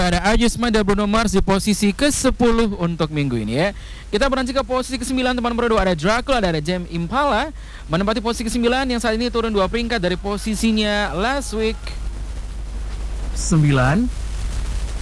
ada Ajisma dan Bruno Mars di posisi ke-10 untuk minggu ini ya. Kita beranjak ke posisi ke-9 teman berdua, ada Dracula dan ada Jam Impala menempati posisi ke-9 yang saat ini turun 2 peringkat dari posisinya last week. 9